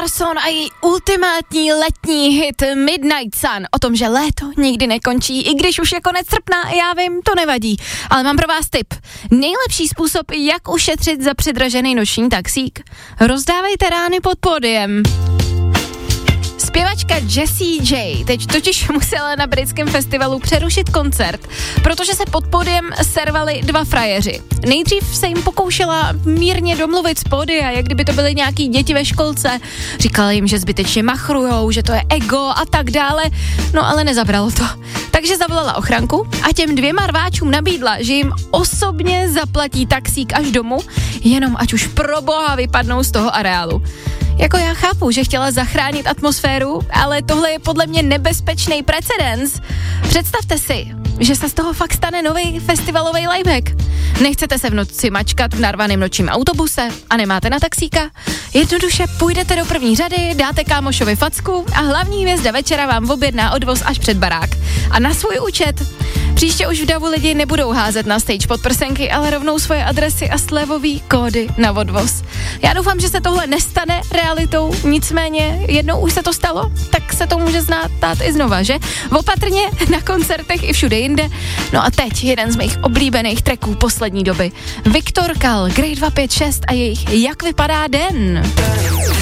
Larsson a její ultimátní letní hit Midnight Sun o tom, že léto nikdy nekončí, i když už je konec srpna, já vím, to nevadí, ale mám pro vás tip. Nejlepší způsob, jak ušetřit za předražený noční taxík? Rozdávejte rány pod pódiem. Zpěvačka Jessie J teď totiž musela na britském festivalu přerušit koncert, protože se pod pódiem servali dva frajeři. Nejdřív se jim pokoušela mírně domluvit z pódia, jak kdyby to byly nějaký děti ve školce. Říkala jim, že zbytečně machrujou, že to je ego a tak dále, no ale nezabralo to. Takže zavolala ochranku a těm dvěma rváčům nabídla, že jim osobně zaplatí taxík až domů, jenom ať už pro boha vypadnou z toho areálu. Jako já chápu, že chtěla zachránit atmosféru, ale tohle je podle mě nebezpečný precedens. Představte si, že se z toho fakt stane nový festivalový lifehack. Nechcete se v noci mačkat v narvaném nočním autobuse a nemáte na taxíka? Jednoduše půjdete do první řady, dáte kámošovi facku a hlavní hvězda večera vám objedná odvoz až před barák. A na svůj účet. Příště už v davu lidi nebudou házet na stage podprsenky, ale rovnou svoje adresy a slevový kódy na odvoz. Já doufám, že se tohle nestane realitou, nicméně jednou už se to stalo, tak se to může stát i znova, že? Opatrně na koncertech i všude jinde. No a teď jeden z mých oblíbených tracků poslední doby. Viktor Kal, Grey 256 a jejich Jak vypadá den.